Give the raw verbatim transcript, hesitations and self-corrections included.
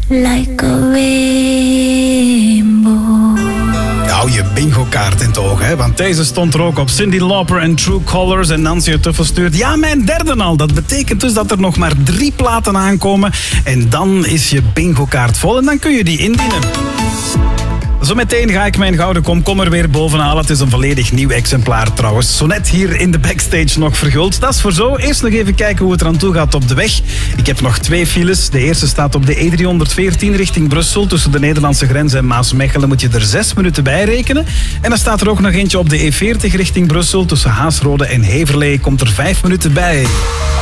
like a rainbow. Hou je bingo-kaart in het oog, hè? Want deze stond er ook op. Cyndi Lauper en True Colors. En Nancy uit Tuffel stuurt: ja, mijn derde al. Dat betekent dus dat er nog maar drie platen aankomen. En dan is je bingo-kaart vol en dan kun je die indienen. Zometeen ga ik mijn gouden komkommer weer bovenhalen. Het is een volledig nieuw exemplaar trouwens. Zo net hier in de backstage nog verguld. Dat is voor zo. Eerst nog even kijken hoe het eraan toe gaat op de weg. Ik heb nog twee files. De eerste staat op de E driehonderdveertien richting Brussel. Tussen de Nederlandse grens en Maasmechelen moet je er zes minuten bij rekenen. En dan staat er ook nog eentje op de E veertig richting Brussel. Tussen Haasrode en Heverlee komt er vijf minuten bij.